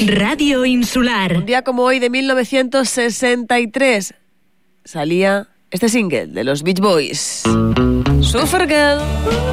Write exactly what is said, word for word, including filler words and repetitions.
Radio Insular. Un día como hoy de mil novecientos sesenta y tres salía este single de los Beach Boys, Supergirl.